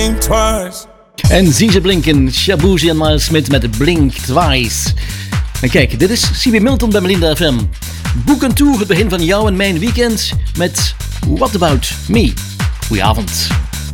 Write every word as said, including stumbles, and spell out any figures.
think twice. En zie ze blinken, Shabuzi en Miles Smith met Blink Twice. En kijk, dit is C B Milton bij Melinda F M. Boek een tour het begin van jouw en mijn weekend met What About Me. Goedenavond.